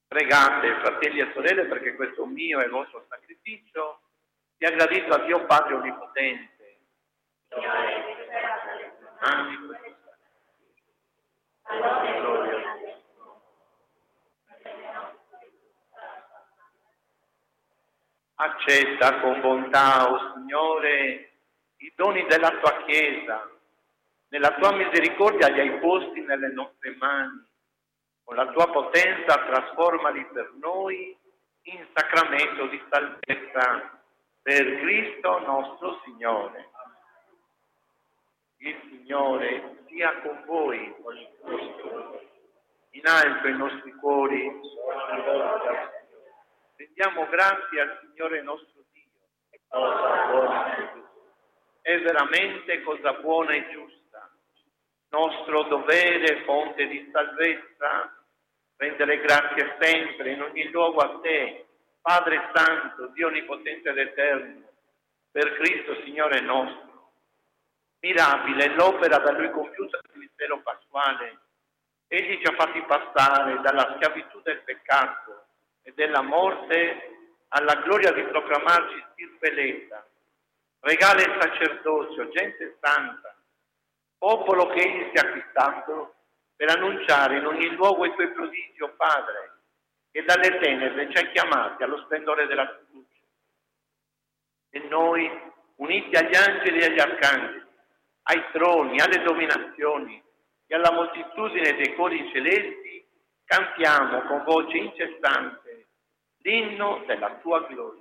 Pregate, fratelli e sorelle, perché questo mio e vostro sacrificio sia gradito a Dio Padre Onnipotente. Accetta con bontà, o Signore, i doni della tua Chiesa. Nella tua misericordia li hai posti nelle nostre mani. Con la tua potenza trasformali per noi in sacramento di salvezza, per Cristo nostro Signore. Il Signore sia con voi, in alto i nostri cuori. Rendiamo grazie al Signore nostro Dio. È veramente cosa buona e giusta, nostro dovere, fonte di salvezza, rendere grazie sempre, in ogni luogo a te, Padre Santo, Dio Onnipotente ed Eterno, per Cristo Signore nostro. Mirabile è l'opera da Lui compiuta nel mistero pasquale. Egli ci ha fatti passare dalla schiavitù del peccato e della morte alla gloria di proclamarci stirpe eletta. Regala il sacerdozio, gente santa, popolo che Egli si è acquistato per annunciare in ogni luogo i Tuoi prodigi, o Padre, che dalle tenebre ci hai chiamati allo splendore della tua luce. E noi, uniti agli angeli e agli arcangeli, ai troni, alle dominazioni e alla moltitudine dei cori celesti, cantiamo con voce incessante l'inno della tua gloria.